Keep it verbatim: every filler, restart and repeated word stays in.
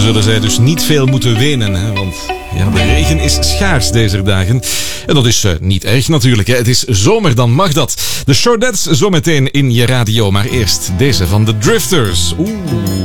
zullen zij dus niet veel moeten wenen. Hè? Want ja, de regen is schaars deze dagen. En dat is uh, niet erg natuurlijk. Hè? Het is zomer, dan mag dat. De Chordettes zometeen in je radio. Maar eerst deze van de Drifters. Oeh.